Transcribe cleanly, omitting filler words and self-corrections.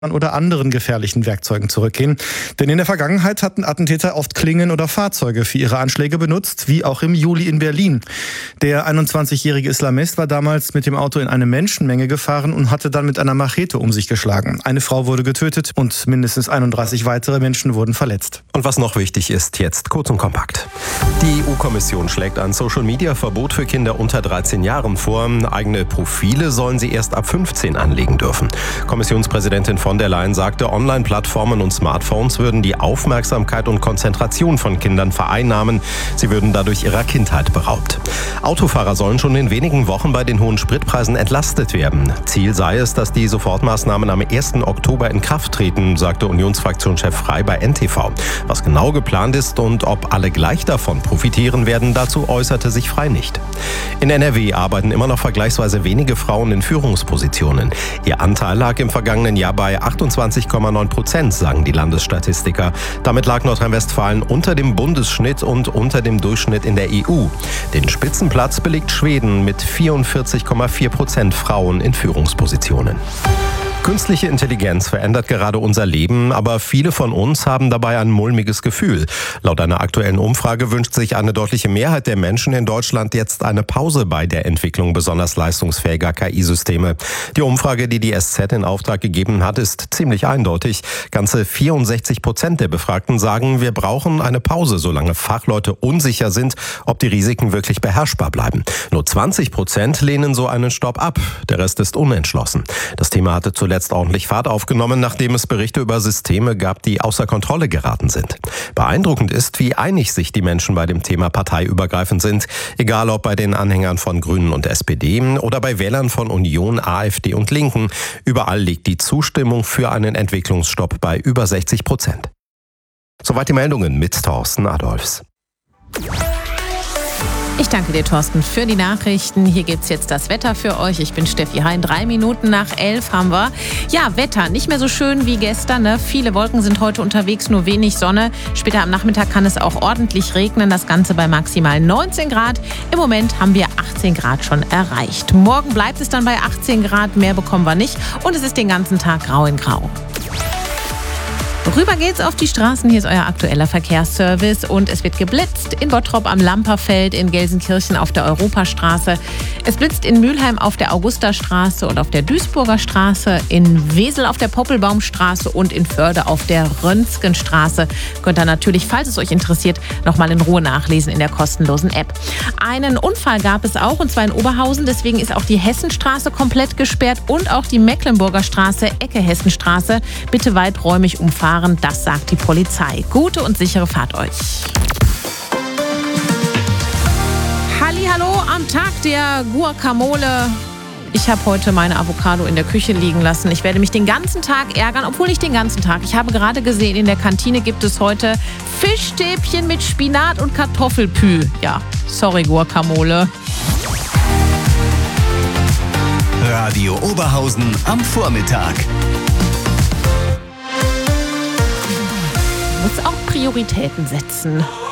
oder anderen gefährlichen Werkzeugen zurückgehen. Denn in der Vergangenheit hatten Attentäter oft Klingen oder Fahrzeuge für ihre Anschläge benutzt, wie auch im Juli in Berlin. Der 21-jährige Islamist war damals mit dem Auto in eine Menschenmenge gefahren und hatte dann mit einer Machete um sich geschlagen. Eine Frau wurde getötet und mindestens 31 weitere Menschen wurden verletzt. Und was noch wichtig ist, jetzt kurz und kompakt. Die EU-Kommission schlägt ein Social-Media-Verbot für Kinder unter 13 Jahren vor. Eigene Profile sollen sie erst ab 15 anlegen dürfen. Kommissionspräsidentin von der Leyen sagte, Online-Plattformen und Smartphones würden die Aufmerksamkeit und Konzentration von Kindern vereinnahmen. Sie würden dadurch ihrer Kindheit beraubt. Autofahrer sollen schon in wenigen Wochen bei den hohen Spritpreisen entlastet werden. Ziel sei es, dass die Sofortmaßnahmen am 1. Oktober in Kraft treten, sagte Unionsfraktionschef Frey bei NTV. Was genau geplant ist und ob alle gleich davon profitieren werden, dazu äußerte sich Frey nicht. In NRW arbeiten immer noch vergleichsweise wenige Frauen in Führungspositionen. Ihr Anteil lag im vergangenen Jahr bei 28,9%, sagen die Landesstatistiker. Damit lag Nordrhein-Westfalen unter dem Bundesschnitt und unter dem Durchschnitt in der EU. Den Spitzenplatz belegt Schweden mit 44,4% Frauen in Führungspositionen. Künstliche Intelligenz verändert gerade unser Leben, aber viele von uns haben dabei ein mulmiges Gefühl. Laut einer aktuellen Umfrage wünscht sich eine deutliche Mehrheit der Menschen in Deutschland jetzt eine Pause bei der Entwicklung besonders leistungsfähiger KI-Systeme. Die Umfrage, die die SZ in Auftrag gegeben hat, ist ziemlich eindeutig. Ganze 64% der Befragten sagen, wir brauchen eine Pause, solange Fachleute unsicher sind, ob die Risiken wirklich beherrschbar bleiben. Nur 20% lehnen so einen Stopp ab. Der Rest ist unentschlossen. Das Thema hatte zuletzt ordentlich Fahrt aufgenommen, nachdem es Berichte über Systeme gab, die außer Kontrolle geraten sind. Beeindruckend ist, wie einig sich die Menschen bei dem Thema parteiübergreifend sind. Egal ob bei den Anhängern von Grünen und SPD oder bei Wählern von Union, AfD und Linken. Überall liegt die Zustimmung für einen Entwicklungsstopp bei über 60%. Soweit die Meldungen mit Thorsten Adolfs. Ich danke dir, Thorsten, für die Nachrichten. Hier gibt's jetzt das Wetter für euch. Ich bin Steffi Hein. 3 Minuten nach 11 haben wir. Ja, Wetter, nicht mehr so schön wie gestern. Ne? Viele Wolken sind heute unterwegs, nur wenig Sonne. Später am Nachmittag kann es auch ordentlich regnen. Das Ganze bei maximal 19 Grad. Im Moment haben wir 18 Grad schon erreicht. Morgen bleibt es dann bei 18 Grad. Mehr bekommen wir nicht. Und es ist den ganzen Tag grau in grau. Rüber geht's auf die Straßen. Hier ist euer aktueller Verkehrsservice und es wird geblitzt in Bottrop am Lamperfeld, in Gelsenkirchen auf der Europastraße. Es blitzt in Mülheim auf der Augustastraße und auf der Duisburger Straße, in Wesel auf der Poppelbaumstraße und in Förde auf der Röntgenstraße. Könnt ihr natürlich, falls es euch interessiert, nochmal in Ruhe nachlesen in der kostenlosen App. Einen Unfall gab es auch, und zwar in Oberhausen. Deswegen ist auch die Hessenstraße komplett gesperrt und auch die Mecklenburger Straße, Ecke Hessenstraße. Bitte weiträumig umfahren. Das sagt die Polizei. Gute und sichere Fahrt euch. Hallihallo am Tag der Guacamole. Ich habe heute meine Avocado in der Küche liegen lassen. Ich werde mich den ganzen Tag ärgern, obwohl nicht den ganzen Tag. Ich habe gerade gesehen, in der Kantine gibt es heute Fischstäbchen mit Spinat und Kartoffelpü. Ja, sorry Guacamole. Radio Oberhausen am Vormittag. Muss auch Prioritäten setzen.